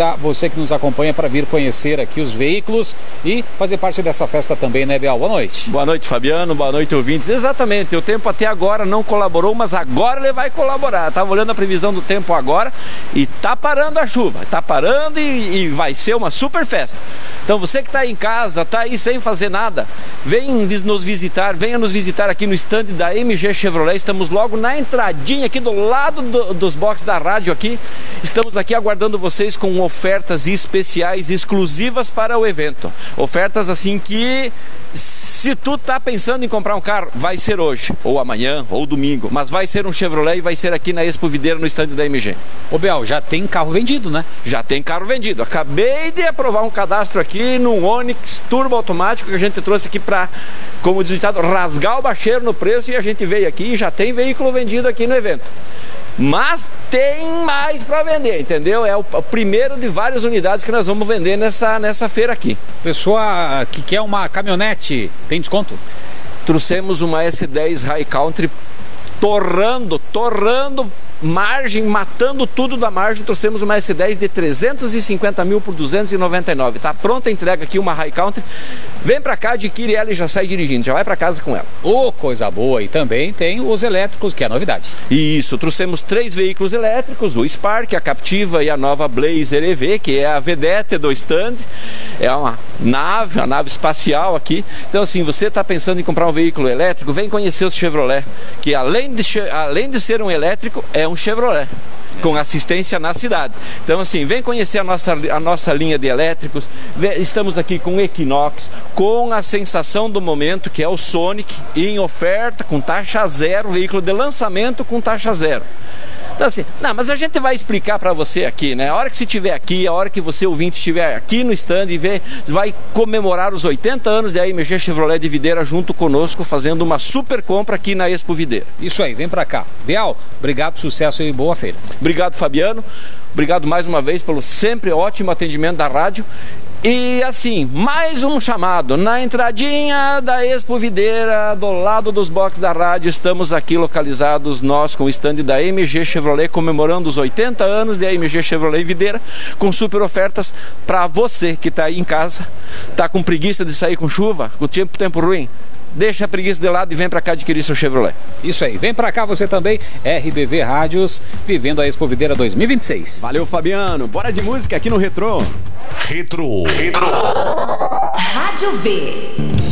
convidar você que nos acompanha para vir conhecer aqui os veículos e fazer parte dessa festa também, né, Bial? Boa noite. Boa noite, Fabiano. Boa noite, ouvintes. Exatamente, o tempo até agora não colaborou, mas agora ele vai colaborar. Estava olhando a previsão do tempo agora e tá parando a chuva. Tá parando e vai ser uma super festa. Então você que está aí em casa, tá aí sem fazer nada, venha nos visitar aqui no stand da MG Chevrolet. Estamos logo na entradinha aqui do lado dos boxes da rádio aqui. Estamos aqui aguardando vocês com ofertas especiais exclusivas para o evento. Ofertas assim que, se tu tá pensando em comprar um carro, vai ser hoje, ou amanhã, ou domingo, mas vai ser um Chevrolet e vai ser aqui na Expo Videira, no stand da MG. Ô Bial, já tem carro vendido, né? Já tem carro vendido. Acabei de aprovar um cadastro aqui num Onix turbo automático que a gente trouxe aqui para, como diz o ditado, rasgar o bacheiro no preço, e a gente veio aqui e já tem veículo vendido aqui no evento. Mas tem mais para vender, entendeu? É o primeiro de várias unidades que nós vamos vender nessa feira aqui. Pessoa que quer uma caminhonete, tem desconto? Trouxemos uma S10 High Country torrando margem, matando tudo da margem. Trouxemos uma S10 de 350 mil por 299. Tá pronta a entrega aqui, uma High Country. Vem pra cá, adquire ela e já sai dirigindo, já vai pra casa com ela. Ô, coisa boa! E também tem os elétricos, que é a novidade. Isso, trouxemos 3 veículos elétricos, o Spark, a Captiva e a nova Blazer EV, que é a vedete do stand. É uma nave espacial aqui. Então assim, você tá pensando em comprar um veículo elétrico, vem conhecer o Chevrolet, que além de ser um elétrico, é um Chevrolet com assistência na cidade. Então assim, vem conhecer a nossa linha de elétricos. Estamos aqui com o Equinox, com a sensação do momento, que é o Sonic, em oferta com taxa zero, veículo de lançamento com taxa zero. Então assim, mas a gente vai explicar para você aqui, né? A hora que você estiver aqui, a hora que você ouvinte estiver aqui no stand e vai comemorar os 80 anos da MG Chevrolet de Videira junto conosco, fazendo uma super compra aqui na Expo Videira. Isso aí, vem para cá. Bial, obrigado, sucesso e boa feira. Obrigado, Fabiano. Obrigado mais uma vez pelo sempre ótimo atendimento da rádio. E assim, mais um chamado, na entradinha da Expo Videira, do lado dos boxes da rádio, estamos aqui localizados nós com o stand da MG Chevrolet, comemorando os 80 anos da MG Chevrolet Videira, com super ofertas para você que está aí em casa, tá com preguiça de sair com chuva, com tempo ruim. Deixa a preguiça de lado e vem pra cá adquirir seu Chevrolet. Isso aí, vem pra cá você também, RBV Rádios, vivendo a Expo Videira 2026. Valeu, Fabiano. Bora de música aqui no Retrô. Retro. Rádio V.